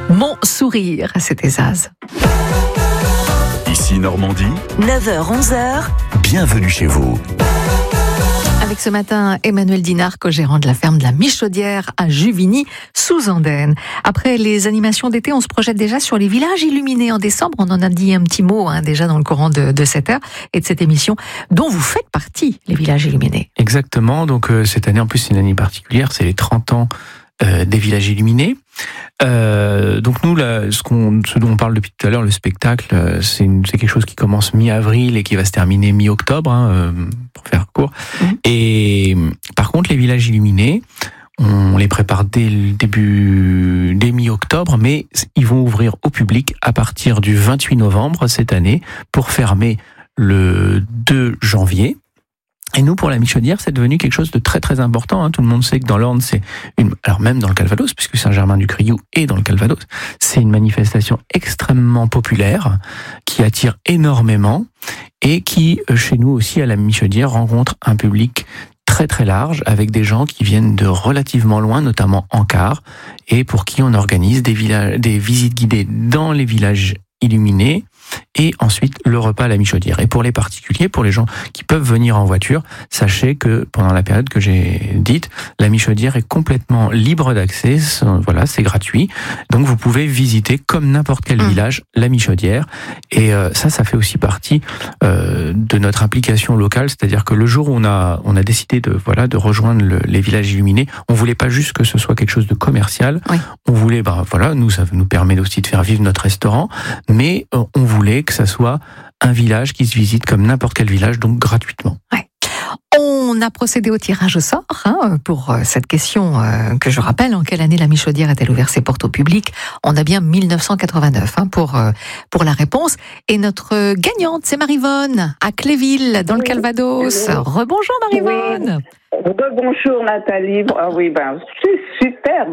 Mon sourire, c'était Zaz. Ici Normandie, 9h-11h, bienvenue chez vous. Avec ce matin, Emmanuel Dinard, co-gérant de la ferme de la Michaudière à Juvigny, sous Andenne. Après les animations d'été, on se projette déjà sur les villages illuminés en décembre. On en a dit un petit mot déjà dans le courant de cette heure et de cette émission, dont vous faites partie, les villages illuminés. Exactement, donc cette année en plus c'est une année particulière, c'est les 30 ans des villages illuminés. Donc nous, ce dont on parle depuis tout à l'heure, le spectacle, c'est quelque chose qui commence mi-avril et qui va se terminer mi-octobre, pour faire court. Et par contre, les villages illuminés, on les prépare dès mi-octobre, mais ils vont ouvrir au public à partir du 28 novembre cette année pour fermer le 2 janvier. Et nous, pour la Michaudière, c'est devenu quelque chose de très très important. Tout le monde sait que dans l'Orne, alors même dans le Calvados, puisque Saint-Germain-du-Criou est dans le Calvados, c'est une manifestation extrêmement populaire qui attire énormément et qui, chez nous aussi à la Michaudière, rencontre un public très très large avec des gens qui viennent de relativement loin, notamment en car, et pour qui on organise des visites guidées dans les villages illuminés et ensuite le repas à la Michaudière. Et pour les particuliers, pour les gens qui peuvent venir en voiture, sachez que pendant la période que j'ai dite, la Michaudière est complètement libre d'accès, voilà, c'est gratuit. Donc vous pouvez visiter comme n'importe quel village la Michaudière. Et ça fait aussi partie de notre implication locale, c'est-à-dire que le jour où on a décidé de rejoindre les villages illuminés, on voulait pas juste que ce soit quelque chose de commercial. Oui. On voulait, nous, ça nous permet aussi de faire vivre notre restaurant, mais on voulait que ça soit un village qui se visite comme n'importe quel village, donc gratuitement. Ouais. On a procédé au tirage au sort pour cette question que je rappelle, en quelle année la Michaudière a-t-elle ouvert ses portes au public? On a bien 1989 pour la réponse. Et notre gagnante, c'est Maryvonne, à Cléville, dans le Calvados. Rebonjour Maryvonne. Bonjour Nathalie. Oui, c'est super.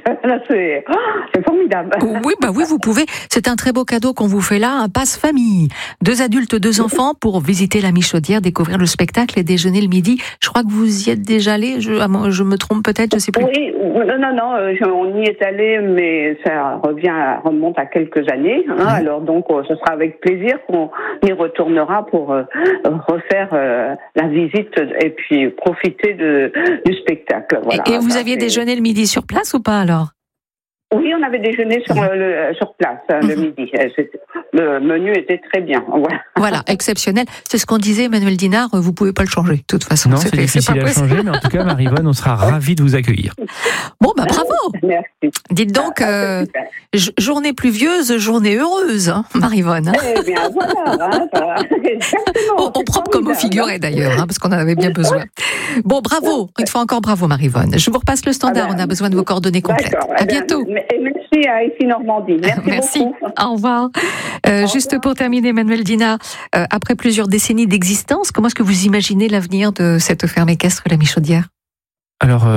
C'est formidable. Oui, vous pouvez. C'est un très beau cadeau qu'on vous fait là, un passe famille. 2 adultes, 2 enfants pour visiter la Michaudière, découvrir le spectacle et déjeuner le midi. Je crois que vous y êtes déjà allé. Je me trompe peut-être, je sais plus. Oui, non, on y est allé, mais ça remonte à quelques années. Alors donc, ce sera avec plaisir qu'on y retournera pour refaire la visite et puis profiter du spectacle. Voilà. Et vous aviez déjeuné le midi sur place ou pas alors? Oui, on avait déjeuné sur place le midi. Le menu était très bien. Voilà, exceptionnel. C'est ce qu'on disait, Emmanuel Dinard, vous pouvez pas le changer. De toute façon, non, c'est difficile à changer, mais en tout cas, Maryvonne, on sera ravis de vous accueillir. Bon, bravo. Merci. Dites donc, journée pluvieuse, journée heureuse, Maryvonne. Eh bien, voilà. On prend comme au figuré d'ailleurs, parce qu'on en avait bien besoin. Bon, bravo. Une fois encore, bravo Maryvonne. Je vous repasse le standard, on a besoin de vos coordonnées complètes. À bientôt. Et merci à Ici Normandie. Merci beaucoup. Au revoir. Juste pour terminer, Emmanuel Dinard, après plusieurs décennies d'existence, comment est-ce que vous imaginez l'avenir de cette ferme équestre, la Michaudière? Alors,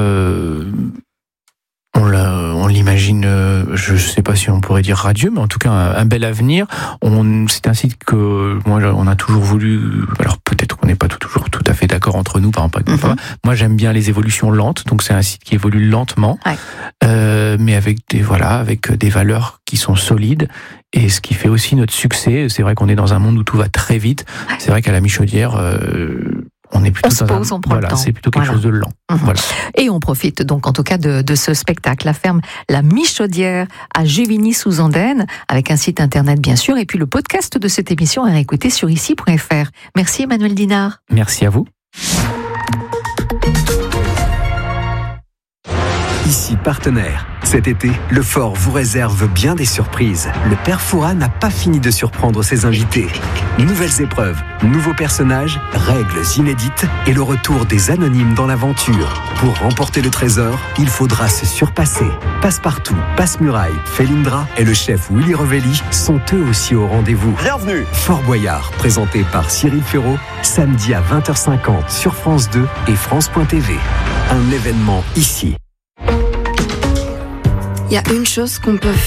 on l'imagine, je ne sais pas si on pourrait dire radieux, mais en tout cas un bel avenir. C'est un site que on a toujours voulu. Alors peut-être qu'on n'est pas toujours tout à fait d'accord entre nous, par exemple. Moi, j'aime bien les évolutions lentes, donc c'est un site qui évolue lentement, mais avec des valeurs qui sont solides. Et ce qui fait aussi notre succès, c'est vrai qu'on est dans un monde où tout va très vite. C'est vrai qu'à la Michaudière, on est plutôt on prend le temps. C'est plutôt quelque chose de lent. Voilà. Et on profite donc en tout cas de ce spectacle, la ferme La Michaudière à Juvigny sous Andenne, avec un site internet bien sûr, et puis le podcast de cette émission à réécouter sur ici.fr. Merci Emmanuel Dinard. Merci à vous. Ici partenaire. Cet été, le Fort vous réserve bien des surprises. Le Père Fouras n'a pas fini de surprendre ses invités. Nouvelles épreuves, nouveaux personnages, règles inédites et le retour des anonymes dans l'aventure. Pour remporter le trésor, il faudra se surpasser. Passepartout, Passe-Muraille, Felindra et le chef Willy Revelli sont eux aussi au rendez-vous. Bienvenue. Fort Boyard, présenté par Cyril Ferraud, samedi à 20h50 sur France 2 et France.tv. Un événement ici. Il y a une chose qu'on peut